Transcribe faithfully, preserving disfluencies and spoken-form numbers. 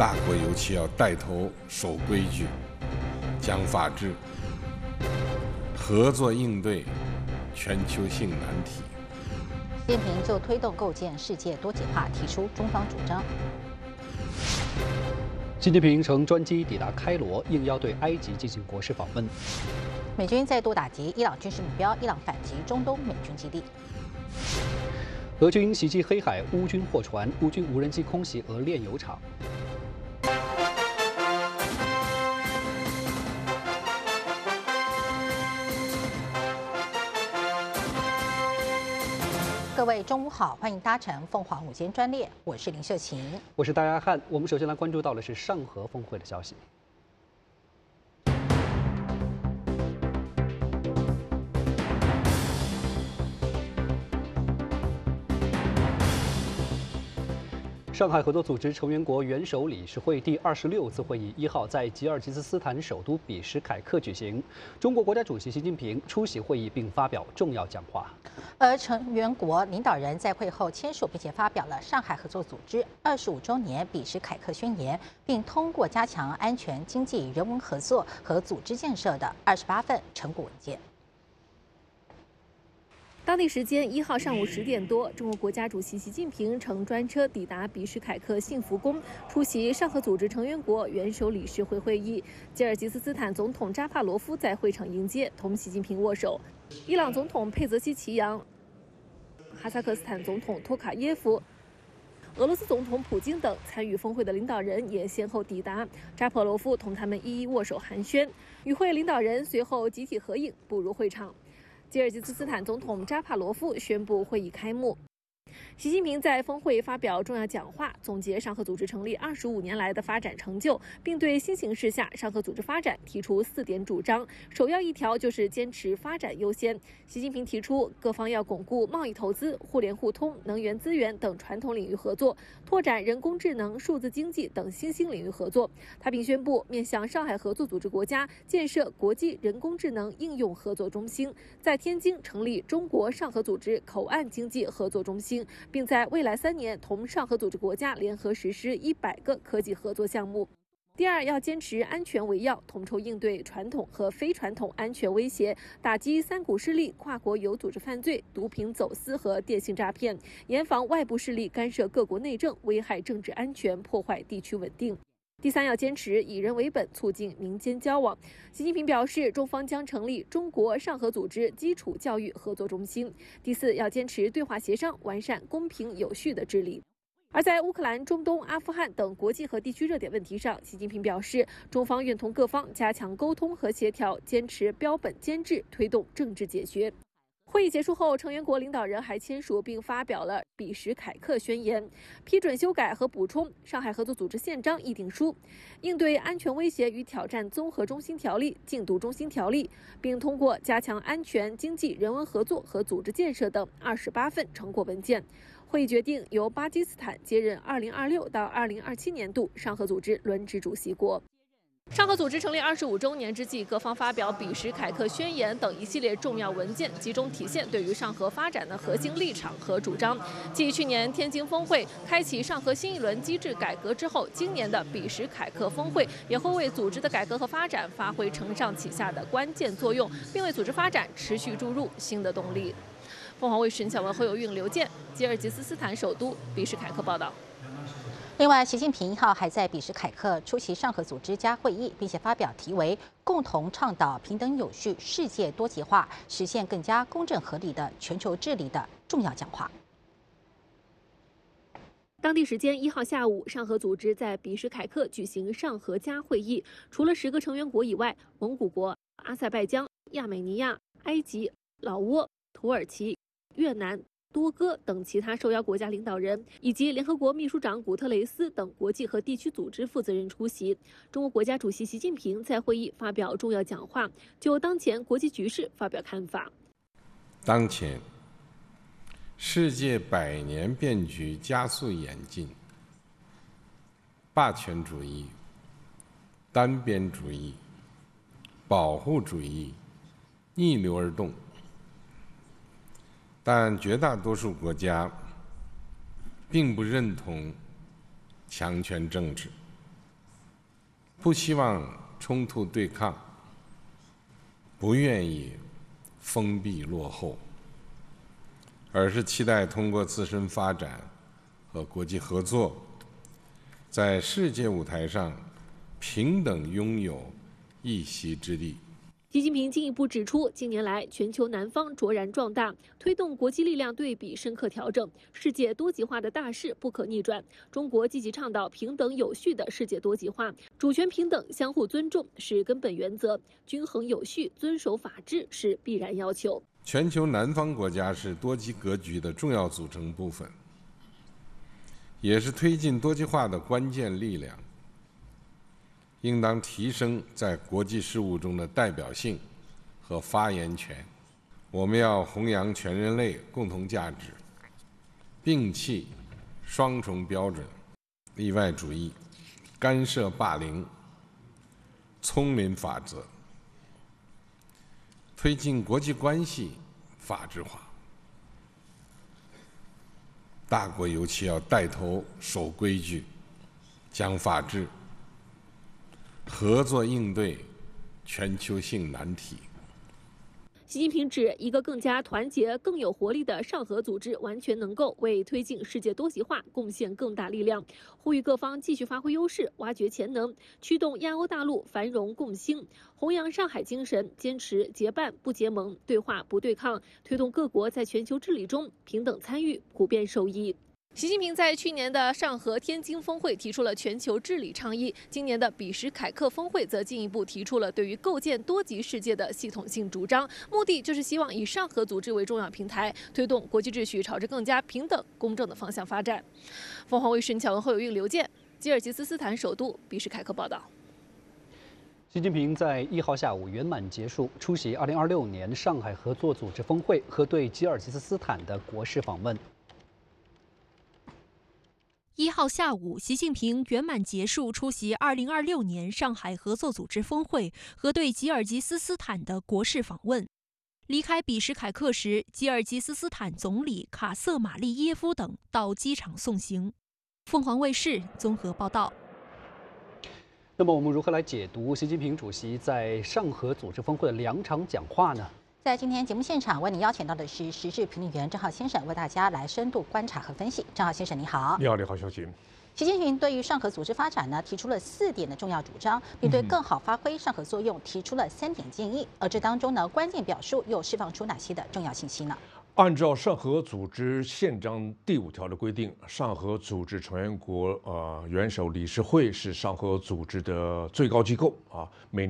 大国尤其要带头守规矩、讲法治，合作应对全球性难题。 习近平就推动构建世界多极化提出中方主张。 习近平乘专机抵达开罗，应邀对埃及进行国事访问。 美军再度打击伊朗军事目标，伊朗反击中东美军基地。 俄军袭击黑海乌军货船，乌军无人机空袭俄炼油厂。 各位中午好，欢迎搭乘凤凰午间专列，我是林秀琴， 我是戴阿汉。我们首先来关注到的是上合峰会的消息。上海合作组织成员国元首理事会第二十六次会议一号在吉尔吉斯斯坦首都比什凯克举行，中国国家主席习近平出席会议并发表重要讲话。 而成员国领导人在会后签署并且发表了上海合作组织二十五周年比什凯克宣言，并通过加强安全、经济、人文合作和组织建设的二十八份成果文件。 当地时间一号上午十点多，中国国家主席习近平乘专车抵达比什凯克幸福宫，出席上合组织成员国元首理事会会议。吉尔吉斯斯坦总统扎帕罗夫在会场迎接，同习近平握手。伊朗总统佩泽西奇扬、哈萨克斯坦总统托卡耶夫、俄罗斯总统普京等参与峰会的领导人也先后抵达，扎帕罗夫同他们一一握手寒暄。与会领导人随后集体合影，步入会场。吉尔吉斯斯坦总统扎帕罗夫宣布会议开幕。习近平在峰会发表重要讲话，总结上合组织成立二十五年来的发展成就，并对新形势下上合组织发展提出四点主张。首要一条就是坚持发展优先。习近平提出，各方要巩固贸易投资、互联互通、能源资源等传统领域合作，拓展人工智能、数字经济等新兴领域合作。他并宣布，面向上海合作组织国家建设国际人工智能应用合作中心，在天津成立中国上合组织口岸经济合作中心，并在未来三年同上合组织国家联合实施一百个科技合作项目。第二，要坚持安全为要，统筹应对传统和非传统安全威胁，打击三股势力、跨国有组织犯罪、毒品走私和电信诈骗，严防外部势力干涉各国内政，危害政治安全，破坏地区稳定。第三，要坚持以人为本，促进民间交往。习近平表示，中方将成立中国上合组织基础教育合作中心。第四，要坚持对话协商，完善公平有序的治理。而在乌克兰、中东、阿富汗等国际和地区热点问题上，习近平表示，中方愿同各方加强沟通和协调，坚持标本兼治，推动政治解决。会议结束后，成员国领导人还签署并发表了比什凯克宣言，批准修改和补充上海合作组织宪章议定书，应对安全威胁与挑战综合中心条例、禁毒中心条例，并通过加强安全、经济、人文合作和组织建设等二十八份成果文件。会议决定由巴基斯坦接任二零二六到二零二七年度上合组织轮值主席国。上合组织成立二十五周年之际，各方发表比什凯克宣言等一系列重要文件，集中体现对于上合发展的核心立场和主张。继去年天津峰会开启上合新一轮机制改革之后，今年的比什凯克峰会也会为组织的改革和发展发挥承上启下的关键作用，并为组织发展持续注入新的动力。凤凰卫视陈小文、何有运、刘健，吉尔吉斯斯坦首都比什凯克报道。 另外，习近平一号还在比什凯克出席上合组织加会议，并且发表题为“共同倡导平等有序、世界多极化，实现更加公正合理的全球治理”的重要讲话。 当地时间一号下午，上合组织在比什凯克举行上合加会议，除了十个成员国以外，蒙古国、阿塞拜疆、亚美尼亚、埃及、老挝、土耳其、越南、多哥等其他受邀国家领导人，以及联合国秘书长古特雷斯等国际和地区组织负责人出席。中国国家主席习近平在会议发表重要讲话，就当前国际局势发表看法。 当前，世界百年变局加速演进，霸权主义、单边主义、保护主义逆流而动。但绝大多数国家并不认同强权政治， 不希望冲突对抗，不愿意封闭落后，而是期待通过自身发展和国际合作，在世界舞台上平等拥有一席之地。 习近平进一步指出，近年来全球南方卓然壮大，推动国际力量对比深刻调整，世界多极化的大势不可逆转。中国积极倡导平等有序的世界多极化，主权平等、相互尊重是根本原则，均衡有序、遵守法治是必然要求。 全球南方国家是多极格局的重要组成部分，也是推进多极化的关键力量。应当提升在国际事务中的代表性和发言权。我们要弘扬全人类共同价值，摒弃双重标准、例外主义、干涉霸凌、丛林法则，推进国际关系法治化。大国尤其要带头守规矩、讲法治，合作应对全球性难题。 习近平指，一个更加团结、更有活力的上合组织，完全能够为推进世界多极化贡献更大力量。呼吁各方继续发挥优势，挖掘潜能，驱动亚欧大陆繁荣共兴，弘扬上海精神，坚持结伴不结盟、对话不对抗，推动各国在全球治理中平等参与、普遍受益。习近平在去年的上合天津峰会提出了全球治理倡议，今年的比什凯克峰会则进一步提出了对于构建多极世界的系统性主张，目的就是希望以上合组织为重要平台，推动国际秩序朝着更加平等、公正的方向发展。凤凰卫视乔文、侯有运、刘健，吉尔吉斯斯坦首都比什凯克报道。 习近平在一号下午圆满结束出席二零二六年上海合作组织峰会和对吉尔吉斯斯坦的国事访问。 一号下午，习近平圆满结束出席二零二六年上海合作组织峰会和对吉尔吉斯斯坦的国事访问。离开比什凯克时，吉尔吉斯斯坦总理卡瑟马利耶夫等到机场送行。凤凰卫视综合报道。 那么，我们如何来解读习近平主席在上合组织峰会的两场讲话呢？ 在今天节目现场，为您邀请到的是时事评论员郑浩先生，为大家来深度观察和分析。郑浩先生，你好。 你好，你好，小姐。 习近平对于上合组织发展呢，提出了四点的重要主张，并对更好发挥上合作用提出了三点建议。而这当中呢，关键表述又释放出哪些的重要信息呢？ 按照上合组织宪章第五条的规定，上合组织成员国呃元首理事会是上合组织的最高机构啊，每